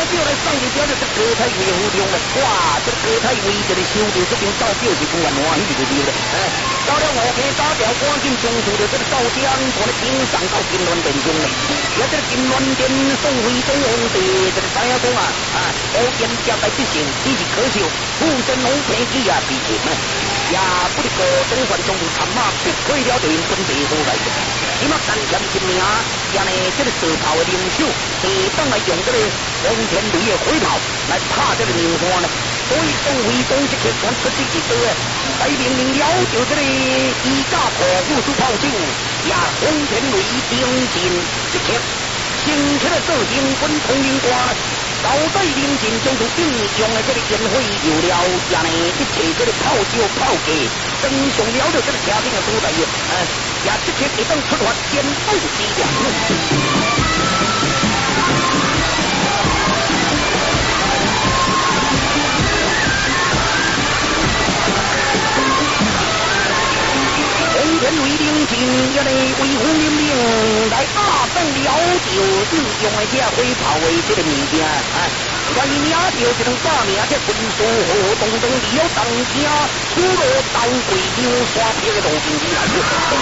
表来送你表的这歌台为府中了，哇，这歌台为这个收到这边招表是不愿欢喜的对了，到了5K打掉，赶紧中途的这个招奖，我的经上到金銮殿中了，也这个金銮殿送回中皇帝，这个知影讲我严家来执行，只是可惜富真龙平机啊，毕竟也不得个中环中参马，必可以了对因本地所来的。起码单强一名，也呢这个蛇炮的领袖，当来用这个黄天雷的火炮来拍这个牛山呢。所以讲为中这个传出去一多，来明明了就这个衣架破护术炮手，也黄天雷顶进这个。升起来做英军统领官，交代临近中途应用的这个烟火油料，也呢一切这个炮酒炮架，登上了这个车顶的所在也即刻会当出发前锋之了。天雷领进，也来为红领领来等了就应用的这火炮的这个物件所以领着这种把名这军事活动中了当家，出了当归牛刷皮的路径之来。